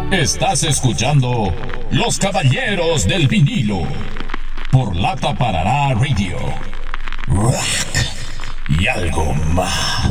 Estás escuchando Los Caballeros del Vinilo por Lata Parará Radio. Rock y algo más.